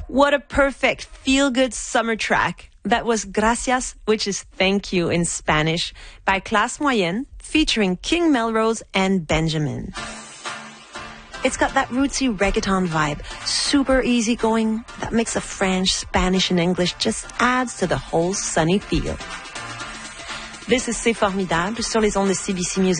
What a perfect feel-good summer track. That was Gracias, which is thank you in Spanish, by Classe Moyenne, featuring King Melrose and Benjamin. It's got that rootsy reggaeton vibe, super easygoing. That mix of French, Spanish, and English just adds to the whole sunny feel. This is C'est Formidable sur les ondes de CBC Music.